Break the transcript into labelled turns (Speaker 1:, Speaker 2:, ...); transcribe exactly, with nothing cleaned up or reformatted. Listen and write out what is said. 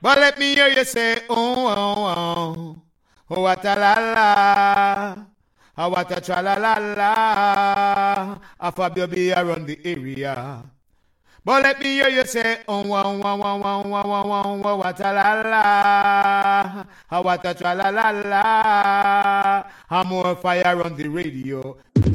Speaker 1: But let me hear you say, oh, oh, oh, oh, what a la la, oh, what a tra la la la, a Fabio be around the area. But let me hear you say, oh, wow, wow, wow, wow, wow, wow, wow, wow, what a la la, oh, what a tra la la la, I'm more fire on the radio.